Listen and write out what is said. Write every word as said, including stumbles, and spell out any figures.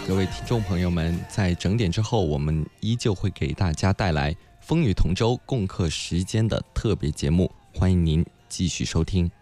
各位听众朋友们，在整点之后，我们依旧会给大家带来风雨同舟共克时艰的特别节目，欢迎您继续收听。